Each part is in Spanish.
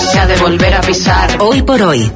se ha de volver a pisar. Hoy por hoy.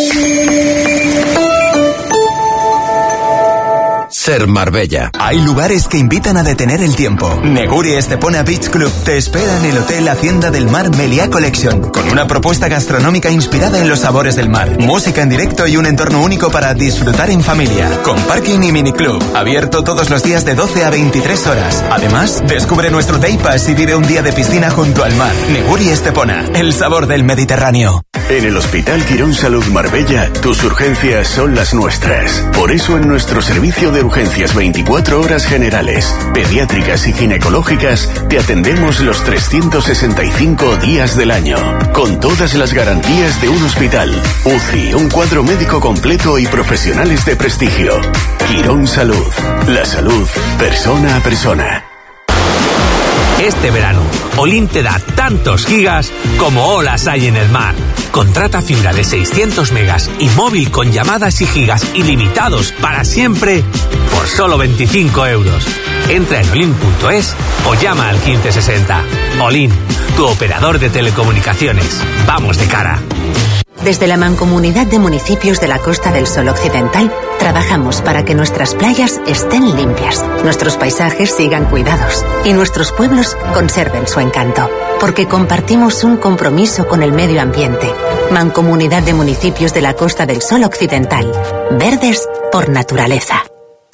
Ser Marbella. Hay lugares que invitan a detener el tiempo. Neguri Estepona Beach Club te espera en el Hotel Hacienda del Mar Meliá Collection, con una propuesta gastronómica inspirada en los sabores del mar, música en directo y un entorno único para disfrutar en familia, con parking y miniclub, abierto todos los días de 12 a 23 horas. Además, descubre nuestro Day Pass y vive un día de piscina junto al mar. Neguri Estepona, el sabor del Mediterráneo. En el Hospital Quirón Salud Marbella, tus urgencias son las nuestras. Por eso en nuestro servicio de urgencias 24 horas generales, pediátricas y ginecológicas, te atendemos los 365 días del año, con todas las garantías de un hospital, UCI, un cuadro médico completo y profesionales de prestigio. Quirón Salud, la salud persona a persona. Este verano, Olin te da tantos gigas como olas hay en el mar. Contrata fibra de 600 megas y móvil con llamadas y gigas ilimitados para siempre por solo 25 euros. Entra en olin.es o llama al 1560. Olin, tu operador de telecomunicaciones. Vamos de cara. Desde la Mancomunidad de Municipios de la Costa del Sol Occidental, trabajamos para que nuestras playas estén limpias, nuestros paisajes sigan cuidados y nuestros pueblos conserven su encanto. Porque compartimos un compromiso con el medio ambiente. Mancomunidad de Municipios de la Costa del Sol Occidental. Verdes por naturaleza.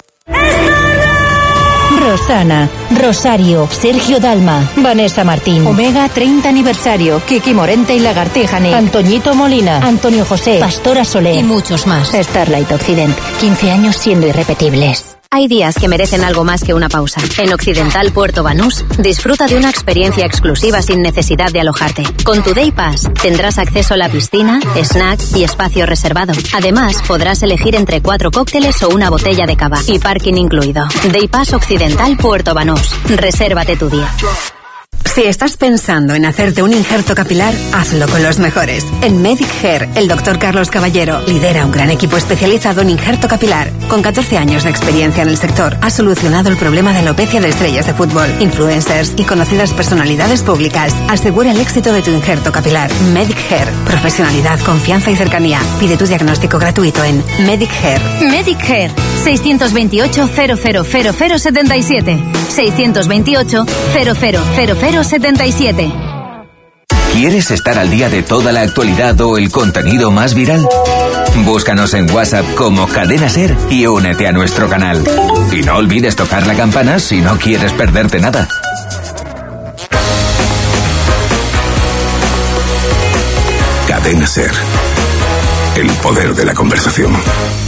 Rosana, Rosario, Sergio Dalma, Vanessa Martín, Omega 30 aniversario, Kiki Morente y Lagartijani, Antoñito Molina, Antonio José, Pastora Solé y muchos más. Starlight Occident, 15 años siendo irrepetibles. Hay días que merecen algo más que una pausa. En Occidental Puerto Banús, disfruta de una experiencia exclusiva sin necesidad de alojarte. Con tu Day Pass tendrás acceso a la piscina, snack y espacio reservado. Además, podrás elegir entre 4 cócteles o una botella de cava y parking incluido. Day Pass Occidental Puerto Banús. Resérvate tu día. Si estás pensando en hacerte un injerto capilar, hazlo con los mejores. En Medic Hair, el Dr. Carlos Caballero lidera un gran equipo especializado en injerto capilar. Con 14 años de experiencia en el sector, ha solucionado el problema de alopecia de estrellas de fútbol, influencers y conocidas personalidades públicas. Asegura el éxito de tu injerto capilar. Medic Hair. Profesionalidad, confianza y cercanía. Pide tu diagnóstico gratuito en Medic Hair. Medic Hair, 628 000077. 628 000077. ¿Quieres estar al día de toda la actualidad o el contenido más viral? Búscanos en WhatsApp como Cadena Ser y únete a nuestro canal. Y no olvides tocar la campana si no quieres perderte nada. Cadena Ser. El poder de la conversación.